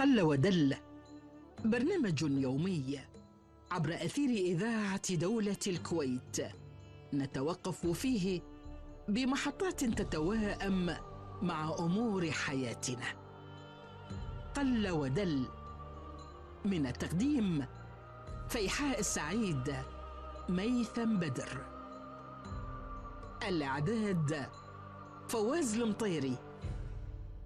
قل ودل، برنامج يومي عبر أثير إذاعة دولة الكويت، نتوقف فيه بمحطات تتواءم مع أمور حياتنا. قل ودل، من التقديم فيحاء السعيد، ميثم بدر. الإعداد فواز المطيري.